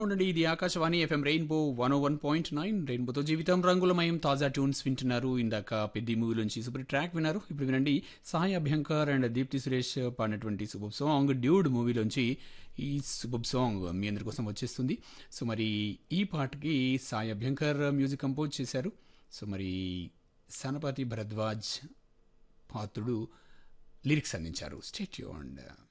ఉండండి ఇది Akashvani FM rainbow 101.9 రెయిన్బోతో జీవితం రంగులమయం తాజా ట్యూన్స్ వింటున్నారు. ఇందాక పెద్ది మూవీలోంచి సూపర్ ట్రాక్ విన్నారు. ఇప్పుడు వినండి సాయి అభ్యంకర్ అండ్ దీప్తి సురేష్ పాడినటువంటి సూపర్ సాంగ్ డ్యూడ్ మూవీలోంచి ఈ సూపర్ సాంగ్ మీ అందరి కోసం వచ్చేస్తుంది. సో మరి ఈ పాటకి సాయి అభ్యంకర్ మ్యూజిక్ కంపోజ్ చేశారు. సో మరి సనపతి భరద్వాజ్ పాత్రుడు లిరిక్స్ అందించారు. Stay tuned.